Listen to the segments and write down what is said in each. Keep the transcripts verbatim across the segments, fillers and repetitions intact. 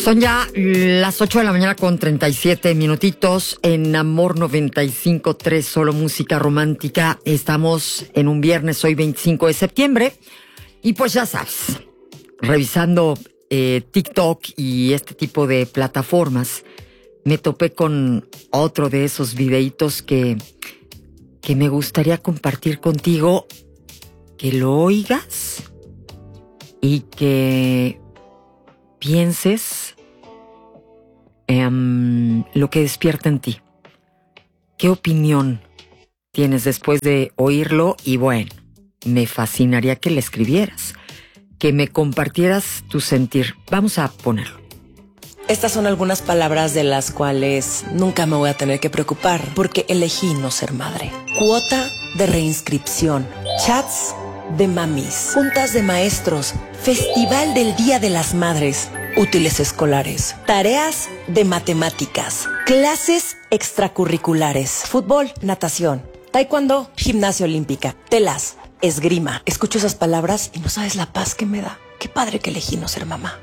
Son ya las ocho de la mañana con treinta y siete minutitos en Amor noventa y cinco punto tres, solo música romántica. Estamos en un viernes, hoy veinticinco de septiembre. Y pues ya sabes, revisando eh, TikTok y este tipo de plataformas, me topé con otro de esos videitos que, que me gustaría compartir contigo, que lo oigas y que pienses Um, lo que despierta en ti. ¿Qué opinión tienes después de oírlo? Y bueno, me fascinaría que le escribieras, que me compartieras tu sentir. Vamos a ponerlo. Estas son algunas palabras de las cuales nunca me voy a tener que preocupar porque elegí no ser madre. Cuota de reinscripción, chats de mamis, juntas de maestros, festival del Día de las Madres, útiles escolares, tareas de matemáticas, clases extracurriculares, fútbol, natación, taekwondo, gimnasia olímpica, telas, esgrima. Escucho esas palabras y no sabes la paz que me da. Qué padre que elegí no ser mamá.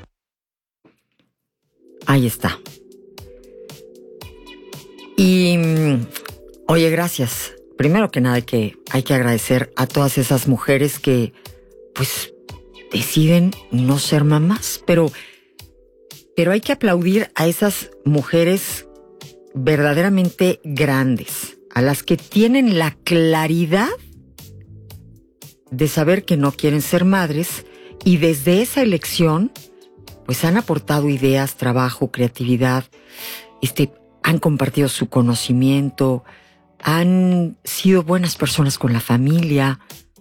Ahí está. Y oye, gracias. Primero que nada hay que, hay que agradecer a todas esas mujeres que pues deciden no ser mamás, pero Pero hay que aplaudir a esas mujeres verdaderamente grandes, a las que tienen la claridad de saber que no quieren ser madres y desde esa elección pues han aportado ideas, trabajo, creatividad, este, han compartido su conocimiento, han sido buenas personas con la familia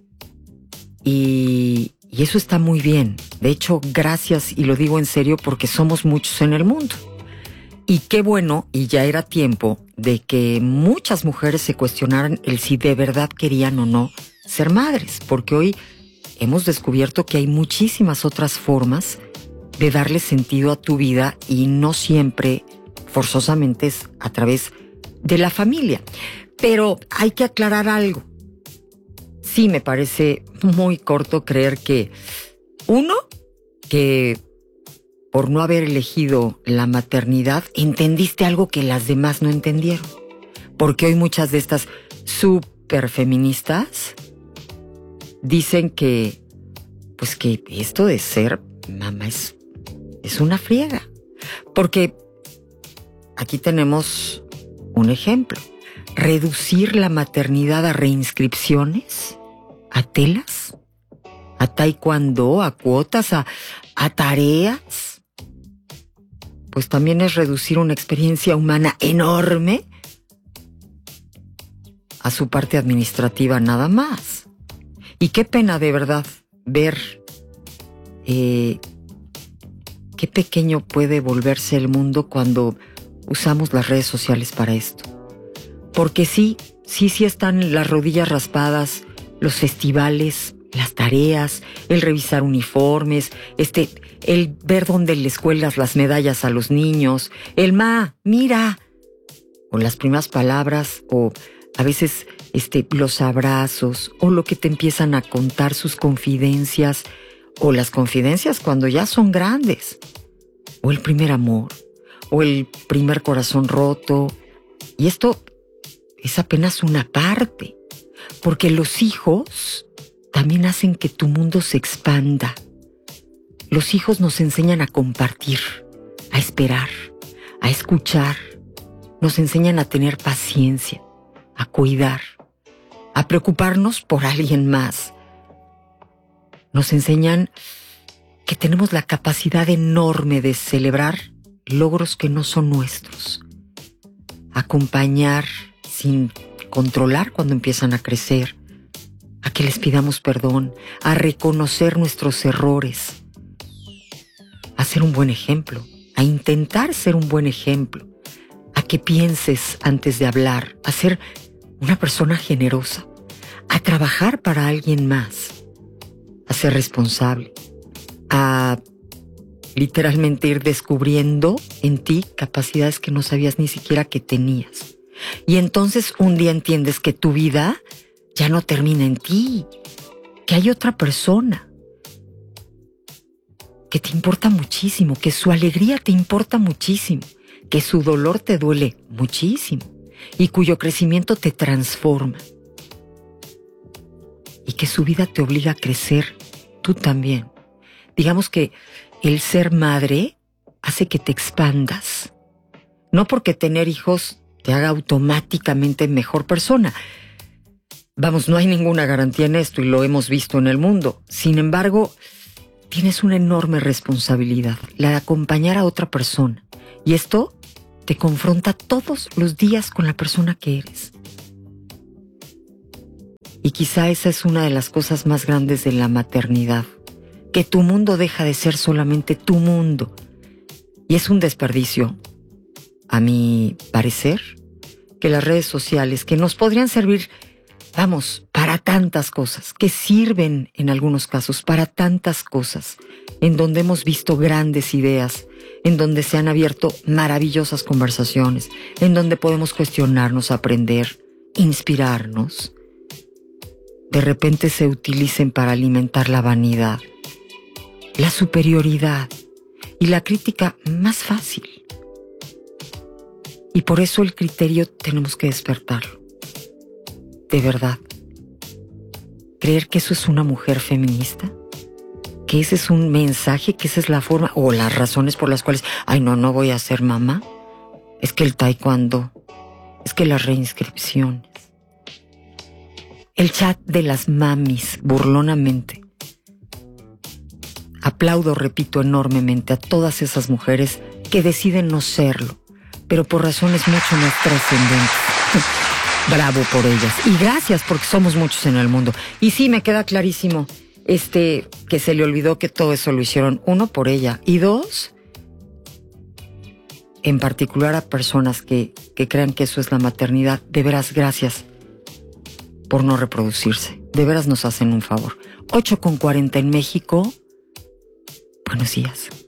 y... Y eso está muy bien. De hecho, gracias, y lo digo en serio, porque somos muchos en el mundo. Y qué bueno, y ya era tiempo, de que muchas mujeres se cuestionaran el si de verdad querían o no ser madres. Porque hoy hemos descubierto que hay muchísimas otras formas de darle sentido a tu vida y no siempre, forzosamente, es a través de la familia. Pero hay que aclarar algo. Sí, me parece muy corto creer que, uno, que por no haber elegido la maternidad, entendiste algo que las demás no entendieron. Porque hoy muchas de estas superfeministas dicen que, pues que esto de ser mamá es, es una friega. Porque aquí tenemos un ejemplo. Reducir la maternidad a reinscripciones, a telas, a taekwondo, a cuotas, a, a tareas, pues también es reducir una experiencia humana enorme a su parte administrativa nada más. Y qué pena de verdad ver eh, qué pequeño puede volverse el mundo cuando usamos las redes sociales para esto. Porque sí, sí, sí están las rodillas raspadas, los festivales, las tareas, el revisar uniformes, este, el ver dónde les cuelgas las medallas a los niños, el ma, mira, o las primeras palabras, o a veces este, los abrazos, o lo que te empiezan a contar sus confidencias, o las confidencias cuando ya son grandes, o el primer amor, o el primer corazón roto, y esto es apenas una parte, porque los hijos también hacen que tu mundo se expanda. Los hijos nos enseñan a compartir, a esperar, a escuchar, nos enseñan a tener paciencia, a cuidar, a preocuparnos por alguien más. Nos enseñan que tenemos la capacidad enorme de celebrar logros que no son nuestros, acompañar sin controlar cuando empiezan a crecer, a que les pidamos perdón, a reconocer nuestros errores, a ser un buen ejemplo, a intentar ser un buen ejemplo, a que pienses antes de hablar, a ser una persona generosa, a trabajar para alguien más, a ser responsable, a literalmente ir descubriendo en ti capacidades que no sabías ni siquiera que tenías. Y entonces un día entiendes que tu vida ya no termina en ti, que hay otra persona. que te importa muchísimo, que su alegría te importa muchísimo, que su dolor te duele muchísimo y cuyo crecimiento te transforma. Y que su vida te obliga a crecer tú también. Digamos que el ser madre hace que te expandas. No porque tener hijos te haga automáticamente mejor persona. Vamos, no hay ninguna garantía en esto y lo hemos visto en el mundo. Sin embargo, tienes una enorme responsabilidad, la de acompañar a otra persona. Y esto te confronta todos los días con la persona que eres. Y quizá esa es una de las cosas más grandes de la maternidad, que tu mundo deja de ser solamente tu mundo. Y es un desperdicio, a mi parecer, que las redes sociales, que nos podrían servir, vamos, para tantas cosas, que sirven en algunos casos para tantas cosas, en donde hemos visto grandes ideas, en donde se han abierto maravillosas conversaciones, en donde podemos cuestionarnos, aprender, inspirarnos, de repente se utilicen para alimentar la vanidad, la superioridad y la crítica más fácil. Y por eso el criterio tenemos que despertarlo. De verdad. Creer que eso es una mujer feminista, que ese es un mensaje, que esa es la forma, o las razones por las cuales, ay no, no voy a ser mamá, es que el taekwondo, es que las reinscripciones, el chat de las mamis, burlonamente. Aplaudo, repito, enormemente a todas esas mujeres que deciden no serlo, pero por razones mucho más trascendentes. Bravo por ellas. Y gracias, porque somos muchos en el mundo. Y sí, me queda clarísimo este, que se le olvidó que todo eso lo hicieron, uno, por ella, y dos, en particular a personas que, que crean que eso es la maternidad. De veras, gracias por no reproducirse. De veras nos hacen un favor. ocho con cuarenta en México. Buenos días.